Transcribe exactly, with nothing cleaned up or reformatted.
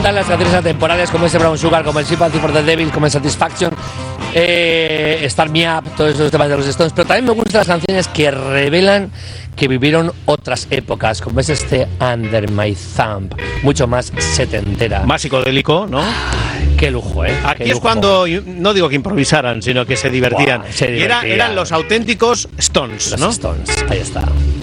encantan las canciones atemporales como ese Brown Sugar, como el Sympathy for the Devil, como el Satisfaction, eh, Start Me Up, todos esos temas de los Stones. Pero también me gustan las canciones que revelan que vivieron otras épocas, como es este Under My Thumb, mucho más setentera. Más psicodélico, ¿no? Ay, qué lujo, ¿eh? Aquí qué es lujo. cuando, no digo que improvisaran, sino que se divertían. Buah, se y era, divertían. eran los auténticos Stones, Los ¿no? Stones, ahí está.